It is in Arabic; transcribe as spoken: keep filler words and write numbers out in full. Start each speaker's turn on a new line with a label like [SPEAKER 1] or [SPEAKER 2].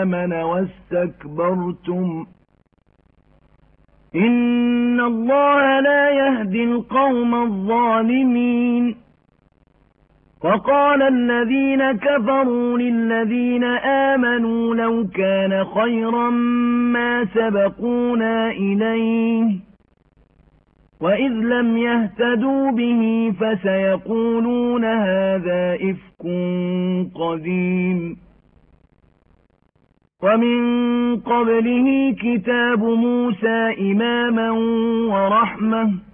[SPEAKER 1] آمن واستكبرتم إن الله لا يهدي القوم الظالمين وقال الذين كفروا للذين آمنوا لو كان خيرا ما سبقونا إليه وإذ لم يهتدوا به فسيقولون هذا إفك قديم ومن قبله كتاب موسى إماما ورحمة